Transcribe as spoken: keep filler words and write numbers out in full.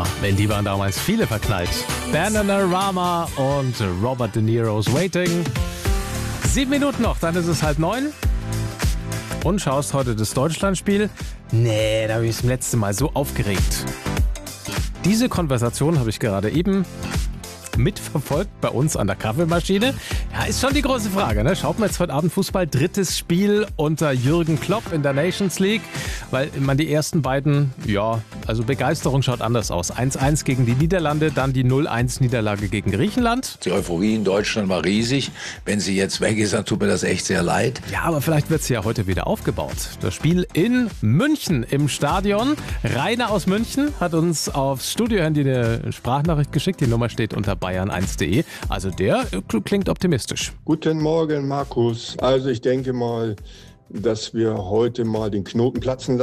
in die waren damals viele verknallt. Bananarama und Robert De Niro's Waiting. Sieben Minuten noch, dann ist es halb neun. Und schaust heute das Deutschlandspiel? Nee, da habe ich das letzte Mal so aufgeregt. Diese Konversation habe ich gerade eben mitverfolgt bei uns an der Kaffeemaschine. Ja, ist schon die große Frage, ne? Schaut man jetzt heute Abend Fußball, drittes Spiel unter Jürgen Klopp in der Nations League, weil man die ersten beiden, ja, also Begeisterung schaut anders aus. eins eins gegen die Niederlande, dann die null eins Niederlage gegen Griechenland. Die Euphorie in Deutschland war riesig. Wenn sie jetzt weg ist, dann tut mir das echt sehr leid. Ja, aber vielleicht wird sie ja heute wieder aufgebaut. Das Spiel in München im Stadion. Rainer aus München hat uns aufs Studiohandy eine Sprachnachricht geschickt. Die Nummer steht unter bayern eins punkt de. Also der klingt optimistisch. Guten Morgen, Markus. Also ich denke mal, dass wir heute mal den Knoten platzen lassen.